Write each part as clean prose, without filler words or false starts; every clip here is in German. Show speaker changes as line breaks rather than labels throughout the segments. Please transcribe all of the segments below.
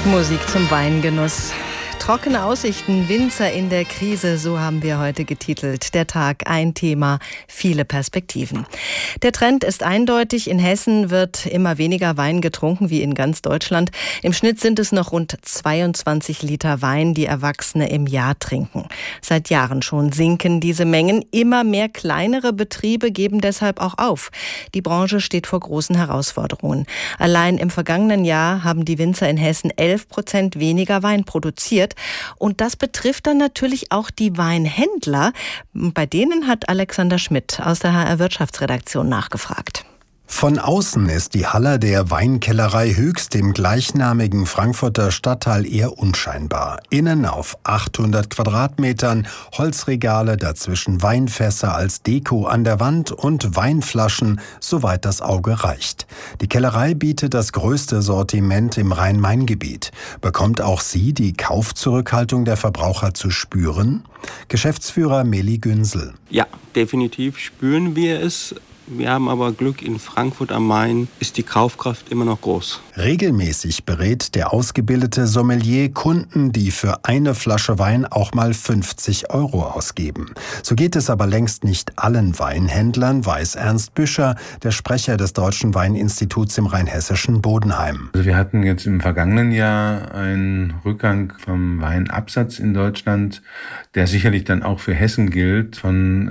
Musik zum Weingenuss. Trockene Aussichten, Winzer in der Krise, so haben wir heute getitelt. Der Tag, ein Thema, viele Perspektiven. Der Trend ist eindeutig. In Hessen wird immer weniger Wein getrunken wie in ganz Deutschland. Im Schnitt sind es noch rund 22 Liter Wein, die Erwachsene im Jahr trinken. Seit Jahren schon sinken diese Mengen. Immer mehr kleinere Betriebe geben deshalb auch auf. Die Branche steht vor großen Herausforderungen. Allein im vergangenen Jahr haben die Winzer in Hessen 11% weniger Wein produziert. Und das betrifft dann natürlich auch die Weinhändler. Bei denen hat Alexander Schmidt aus der HR Wirtschaftsredaktion nachgefragt.
Von außen ist die Halle der Weinkellerei Höchst im gleichnamigen Frankfurter Stadtteil eher unscheinbar. Innen auf 800 Quadratmetern, Holzregale, dazwischen Weinfässer als Deko an der Wand und Weinflaschen, soweit das Auge reicht. Die Kellerei bietet das größte Sortiment im Rhein-Main-Gebiet. Bekommt auch sie die Kaufzurückhaltung der Verbraucher zu spüren? Geschäftsführer Meli Günsel.
Ja, definitiv spüren wir es. Wir haben aber Glück, in Frankfurt am Main ist die Kaufkraft immer noch groß.
Regelmäßig berät der ausgebildete Sommelier Kunden, die für eine Flasche Wein auch mal 50 € ausgeben. So geht es aber längst nicht allen Weinhändlern, weiß Ernst Büscher, der Sprecher des Deutschen Weininstituts im rheinhessischen Bodenheim.
Also wir hatten jetzt im vergangenen Jahr einen Rückgang vom Weinabsatz in Deutschland, der sicherlich dann auch für Hessen gilt, von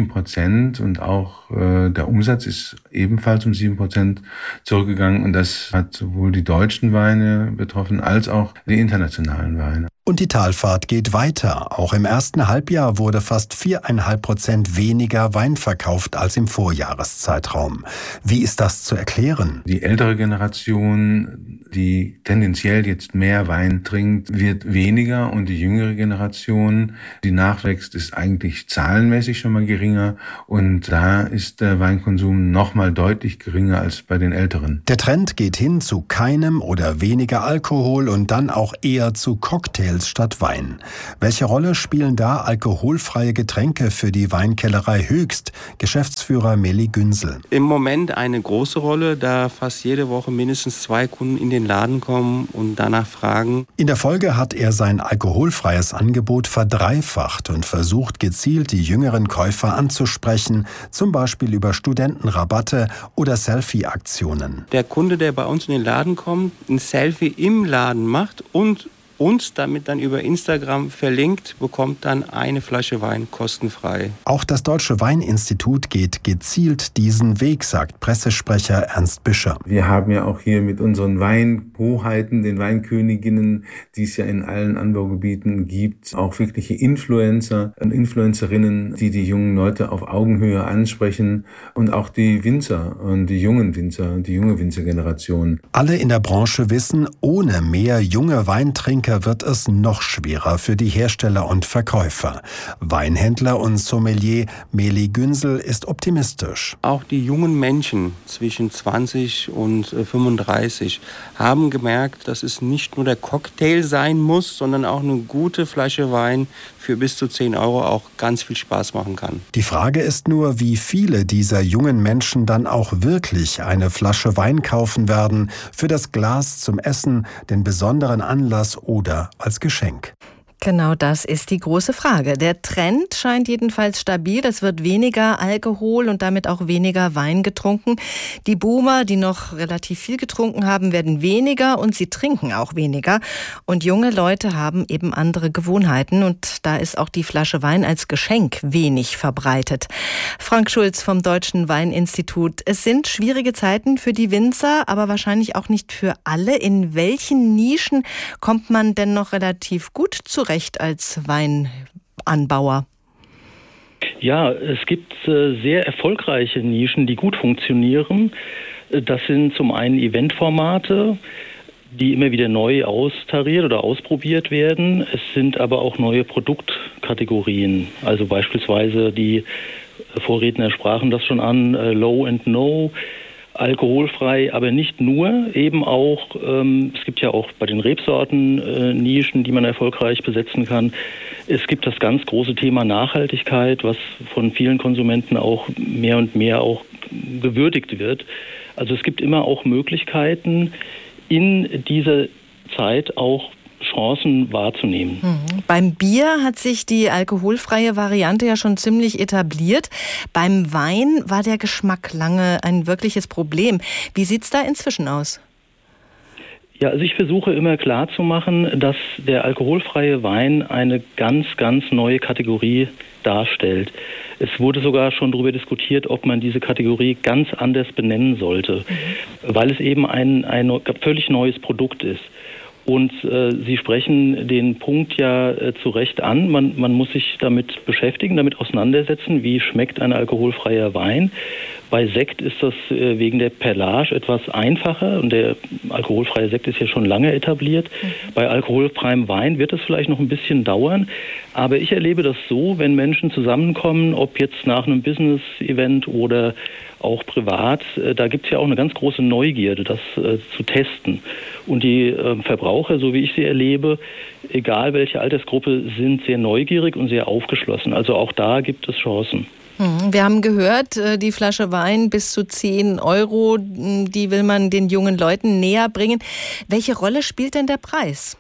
7% und auch der Umsatz ist ebenfalls um 7% zurückgegangen und das hat sowohl die deutschen Weine betroffen als auch die internationalen Weine.
Und die Talfahrt geht weiter. Auch im ersten Halbjahr wurde fast 4,5% weniger Wein verkauft als im Vorjahreszeitraum. Wie ist das zu erklären?
Die ältere Generation, die tendenziell jetzt mehr Wein trinkt, wird weniger und die jüngere Generation, die nachwächst, ist eigentlich zahlenmäßig schon mal geringer und da ist der Weinkonsum noch mal deutlich geringer als bei den Älteren.
Der Trend geht hin zu keinem oder weniger Alkohol und dann auch eher zu Cocktails statt Wein. Welche Rolle spielen da alkoholfreie Getränke für die Weinkellerei Höchst? Geschäftsführer Meli Günsel.
Im Moment eine große Rolle, da fast jede Woche mindestens 2 Kunden in den Laden kommen und danach fragen.
In der Folge hat er sein alkoholfreies Angebot verdreifacht und versucht gezielt die jüngeren Käufer anzusprechen, zum Beispiel über Studentenrabatte oder Selfie-Aktionen.
Der Kunde, der bei uns in den Laden kommt, ein Selfie im Laden macht und uns damit dann über Instagram verlinkt, bekommt dann eine Flasche Wein kostenfrei.
Auch das Deutsche Weininstitut geht gezielt diesen Weg, sagt Pressesprecher Ernst Büscher.
Wir haben ja auch hier mit unseren Weinhoheiten, den Weinköniginnen, die es ja in allen Anbaugebieten gibt, auch wirkliche Influencer und Influencerinnen, die die jungen Leute auf Augenhöhe ansprechen und auch die Winzer und die jungen Winzer, die junge Winzergeneration.
Alle in der Branche wissen, ohne mehr junge Weintrinker wird es noch schwerer für die Hersteller und Verkäufer. Weinhändler und Sommelier Meli Günsel ist optimistisch.
Auch die jungen Menschen zwischen 20 und 35 haben gemerkt, dass es nicht nur der Cocktail sein muss, sondern auch eine gute Flasche Wein für bis zu 10 € auch ganz viel Spaß machen kann.
Die Frage ist nur, wie viele dieser jungen Menschen dann auch wirklich eine Flasche Wein kaufen werden, für das Glas zum Essen, den besonderen Anlass oder als Geschenk.
Genau das ist die große Frage. Der Trend scheint jedenfalls stabil. Es wird weniger Alkohol und damit auch weniger Wein getrunken. Die Boomer, die noch relativ viel getrunken haben, werden weniger und sie trinken auch weniger. Und junge Leute haben eben andere Gewohnheiten und da ist auch die Flasche Wein als Geschenk wenig verbreitet. Frank Schulz vom Deutschen Weininstitut. Es sind schwierige Zeiten für die Winzer, aber wahrscheinlich auch nicht für alle. In welchen Nischen kommt man denn noch relativ gut zurecht als Weinanbauer?
Ja, es gibt sehr erfolgreiche Nischen, die gut funktionieren. Das sind zum einen Eventformate, die immer wieder neu austariert oder ausprobiert werden. Es sind aber auch neue Produktkategorien, also beispielsweise die Vorredner sprachen das schon an, Low and No, alkoholfrei, aber nicht nur, eben auch, es gibt ja auch bei den Rebsorten Nischen, die man erfolgreich besetzen kann. Es gibt das ganz große Thema Nachhaltigkeit, was von vielen Konsumenten auch mehr und mehr auch gewürdigt wird. Also es gibt immer auch Möglichkeiten, in dieser Zeit auch Chancen wahrzunehmen.
Beim Bier hat sich die alkoholfreie Variante ja schon ziemlich etabliert. Beim Wein war der Geschmack lange ein wirkliches Problem. Wie sieht es da inzwischen aus?
Ja, also ich versuche immer klarzumachen, dass der alkoholfreie Wein eine ganz, ganz neue Kategorie darstellt. Es wurde sogar schon darüber diskutiert, ob man diese Kategorie ganz anders benennen sollte, weil es eben ein völlig neues Produkt ist. Und Sie sprechen den Punkt ja zu Recht an. Man muss sich damit beschäftigen, damit auseinandersetzen, wie schmeckt ein alkoholfreier Wein. Bei Sekt ist das wegen der Perlage etwas einfacher und der alkoholfreie Sekt ist ja schon lange etabliert. Bei alkoholfreiem Wein wird es vielleicht noch ein bisschen dauern, aber ich erlebe das so, wenn Menschen zusammenkommen, ob jetzt nach einem Business-Event oder auch privat, da gibt es ja auch eine ganz große Neugierde, das zu testen. Und die Verbraucher, so wie ich sie erlebe, egal welche Altersgruppe, sind sehr neugierig und sehr aufgeschlossen. Also auch da gibt es Chancen.
Wir haben gehört, die Flasche Wein bis zu 10 €, die will man den jungen Leuten näher bringen. Welche Rolle spielt denn der Preis?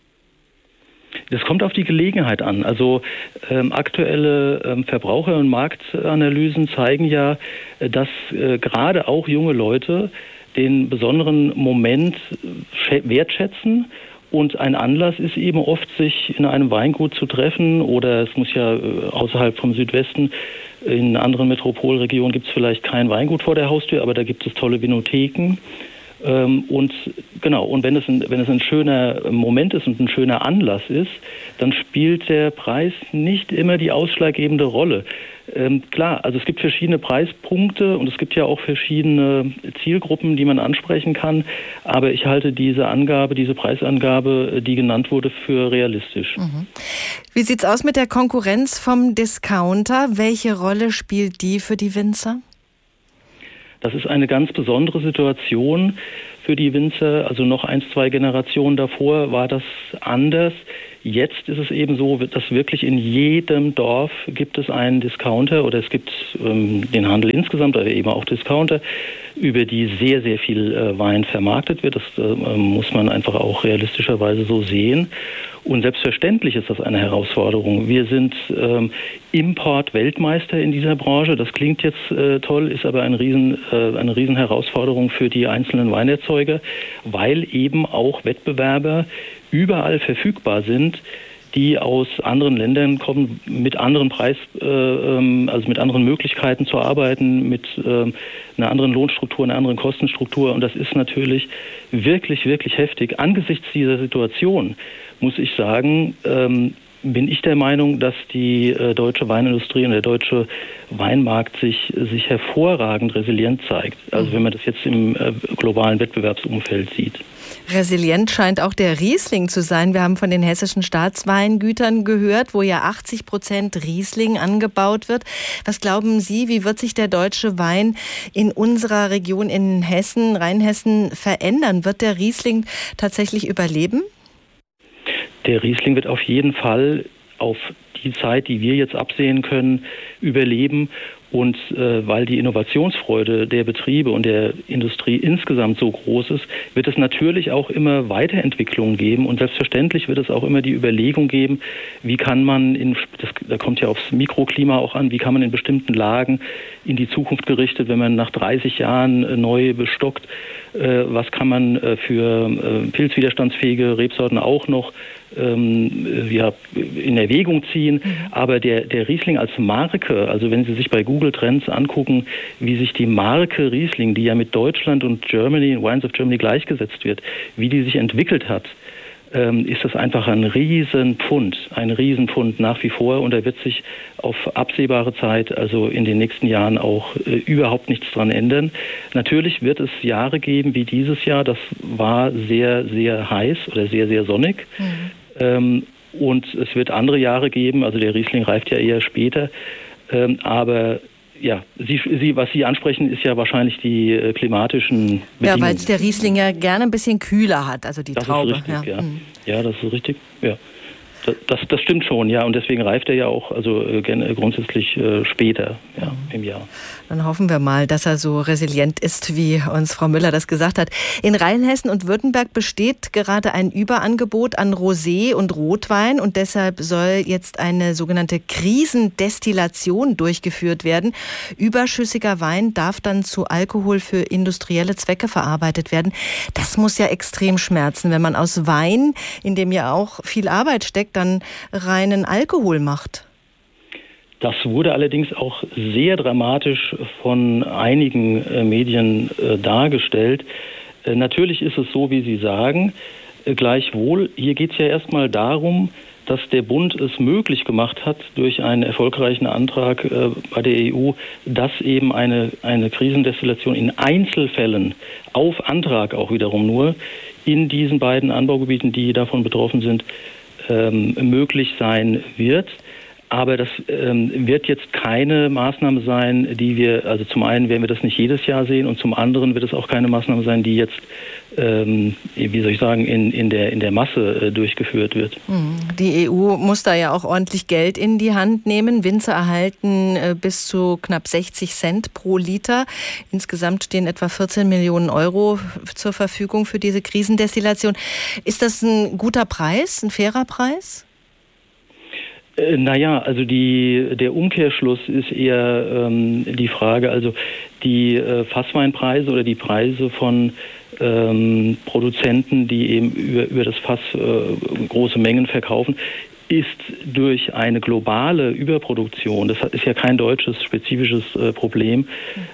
Das kommt auf die Gelegenheit an. Also aktuelle Verbraucher- und Marktanalysen zeigen ja, dass gerade auch junge Leute den besonderen Moment wertschätzen. Und ein Anlass ist eben oft, sich in einem Weingut zu treffen oder es muss ja außerhalb vom Südwesten, in anderen Metropolregionen gibt es vielleicht kein Weingut vor der Haustür, aber da gibt es tolle Vinotheken. Und wenn es ein schöner Moment ist und ein schöner Anlass ist, dann spielt der Preis nicht immer die ausschlaggebende Rolle. Klar, also es gibt verschiedene Preispunkte und es gibt ja auch verschiedene Zielgruppen, die man ansprechen kann, aber ich halte diese Preisangabe, die genannt wurde, für realistisch.
Wie sieht's aus mit der Konkurrenz vom Discounter? Welche Rolle spielt die für die Winzer?
Das ist eine ganz besondere Situation für die Winzer. Also noch 1-2 Generationen davor war das anders. Jetzt ist es eben so, dass wirklich in jedem Dorf gibt es einen Discounter oder es gibt den Handel insgesamt, aber eben auch Discounter, über die sehr, sehr viel Wein vermarktet wird. Das muss man einfach auch realistischerweise so sehen. Und selbstverständlich ist das eine Herausforderung. Wir sind Import-Weltmeister in dieser Branche. Das klingt jetzt toll, ist aber eine riesen Herausforderung für die einzelnen Weinerzeuger, weil eben auch Wettbewerber überall verfügbar sind, die aus anderen Ländern kommen, mit anderen also mit anderen Möglichkeiten zu arbeiten, mit einer anderen Lohnstruktur, einer anderen Kostenstruktur. Und das ist natürlich wirklich, wirklich heftig. Angesichts dieser Situation muss ich sagen, bin ich der Meinung, dass die deutsche Weinindustrie und der deutsche Weinmarkt sich hervorragend resilient zeigt. Also wenn man das jetzt im globalen Wettbewerbsumfeld sieht.
Resilient scheint auch der Riesling zu sein. Wir haben von den hessischen Staatsweingütern gehört, wo ja 80% Riesling angebaut wird. Was glauben Sie, wie wird sich der deutsche Wein in unserer Region in Hessen, Rheinhessen verändern? Wird der Riesling tatsächlich überleben?
Der Riesling wird auf jeden Fall auf die Zeit, die wir jetzt absehen können, überleben. Und weil die Innovationsfreude der Betriebe und der Industrie insgesamt so groß ist, wird es natürlich auch immer Weiterentwicklungen geben. Und selbstverständlich wird es auch immer die Überlegung geben, wie kann man, da kommt ja aufs Mikroklima auch an, wie kann man in bestimmten Lagen in die Zukunft gerichtet, wenn man nach 30 Jahren neu bestockt, was kann man für pilzwiderstandsfähige Rebsorten auch noch in Erwägung ziehen. Aber der Riesling als Marke, also wenn Sie sich bei Google Trends angucken, wie sich die Marke Riesling, die ja mit Deutschland und Wines of Germany gleichgesetzt wird, wie die sich entwickelt hat, ist das einfach ein Riesenpfund nach wie vor. Und da wird sich auf absehbare Zeit, also in den nächsten Jahren auch überhaupt nichts dran ändern. Natürlich wird es Jahre geben wie dieses Jahr, das war sehr, sehr heiß oder sehr, sehr sonnig. Und es wird andere Jahre geben, also der Riesling reift ja eher später, aber ja, was Sie ansprechen, ist ja wahrscheinlich die klimatischen Bedingungen.
Ja, weil es der Riesling ja gerne ein bisschen kühler hat, also die Traube.
Das ist richtig, ja. Ja, das ist richtig, ja. Das stimmt schon, ja, und deswegen reift er ja auch also grundsätzlich später im Jahr.
Dann hoffen wir mal, dass er so resilient ist, wie uns Frau Müller das gesagt hat. In Rheinhessen und Württemberg besteht gerade ein Überangebot an Rosé und Rotwein und deshalb soll jetzt eine sogenannte Krisendestillation durchgeführt werden. Überschüssiger Wein darf dann zu Alkohol für industrielle Zwecke verarbeitet werden. Das muss ja extrem schmerzen, wenn man aus Wein, in dem ja auch viel Arbeit steckt, dann reinen Alkohol macht.
Das wurde allerdings auch sehr dramatisch von einigen Medien dargestellt. Natürlich ist es so, wie Sie sagen. Gleichwohl, hier geht es ja erstmal darum, dass der Bund es möglich gemacht hat, durch einen erfolgreichen Antrag bei der EU, dass eben eine Krisendestillation in Einzelfällen, auf Antrag auch wiederum nur, in diesen beiden Anbaugebieten, die davon betroffen sind, möglich sein wird. Aber das wird jetzt keine Maßnahme sein, die wir, also zum einen werden wir das nicht jedes Jahr sehen und zum anderen wird es auch keine Maßnahme sein, die jetzt, wie soll ich sagen, in der Masse durchgeführt wird.
Die EU muss da ja auch ordentlich Geld in die Hand nehmen. Winzer erhalten bis zu knapp 60 Cent pro Liter. Insgesamt stehen etwa 14 Millionen Euro zur Verfügung für diese Krisendestillation. Ist das ein guter Preis, ein fairer Preis?
Naja, also der Umkehrschluss ist eher die Frage, also die Fassweinpreise oder die Preise von Produzenten, die eben über das Fass große Mengen verkaufen, ist durch eine globale Überproduktion, das ist ja kein deutsches spezifisches Problem,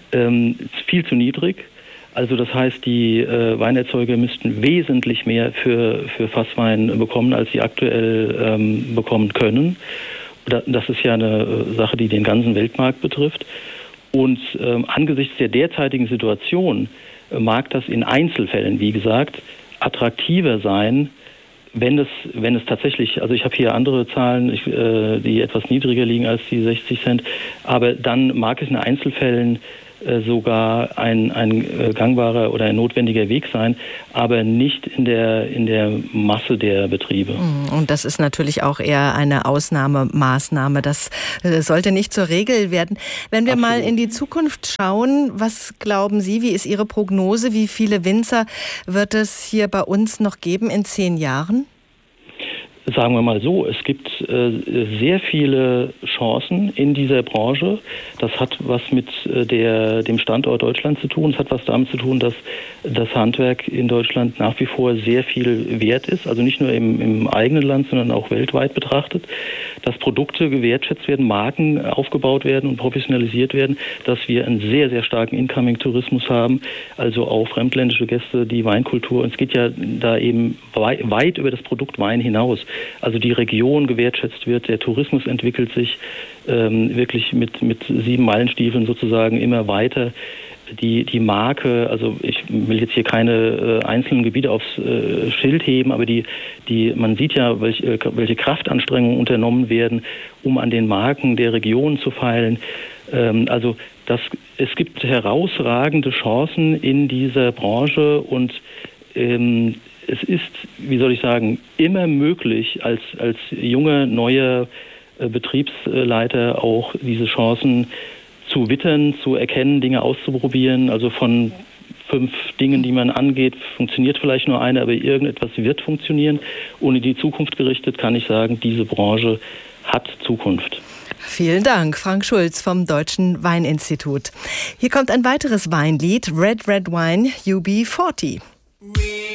viel zu niedrig. Also das heißt, die Weinerzeuger müssten wesentlich mehr für Fasswein bekommen, als sie aktuell bekommen können. Das ist ja eine Sache, die den ganzen Weltmarkt betrifft. Und angesichts der derzeitigen Situation mag das in Einzelfällen, wie gesagt, attraktiver sein, wenn es tatsächlich, also ich habe hier andere Zahlen, die etwas niedriger liegen als die 60 Cent, aber dann mag es in Einzelfällen sogar ein gangbarer oder ein notwendiger Weg sein, aber nicht in der Masse der Betriebe.
Und das ist natürlich auch eher eine Ausnahmemaßnahme. Das sollte nicht zur Regel werden. Wenn wir mal in die Zukunft schauen, was glauben Sie, wie ist Ihre Prognose? Wie viele Winzer wird es hier bei uns noch geben in 10 Jahren?
Sagen wir mal so, es gibt sehr viele Chancen in dieser Branche. Das hat was mit dem Standort Deutschland zu tun. Es hat was damit zu tun, dass das Handwerk in Deutschland nach wie vor sehr viel wert ist. Also nicht nur im eigenen Land, sondern auch weltweit betrachtet. Dass Produkte gewertschätzt werden, Marken aufgebaut werden und professionalisiert werden. Dass wir einen sehr, sehr starken Incoming-Tourismus haben. Also auch fremdländische Gäste, die Weinkultur. Und es geht ja da eben weit über das Produkt Wein hinaus. Also die Region gewertschätzt wird, der Tourismus entwickelt sich wirklich mit 7 Meilenstiefeln sozusagen immer weiter. Die Marke, also ich will jetzt hier keine einzelnen Gebiete aufs Schild heben, aber man sieht ja, welche Kraftanstrengungen unternommen werden, um an den Marken der Region zu feilen. Es gibt herausragende Chancen in dieser Branche und es ist, wie soll ich sagen, immer möglich, als junger, neuer Betriebsleiter auch diese Chancen zu wittern, zu erkennen, Dinge auszuprobieren. Also von 5 Dingen, die man angeht, funktioniert vielleicht nur eine, aber irgendetwas wird funktionieren. Und in die Zukunft gerichtet kann ich sagen, diese Branche hat Zukunft.
Vielen Dank, Frank Schulz vom Deutschen Weininstitut. Hier kommt ein weiteres Weinlied, Red Red Wine UB40.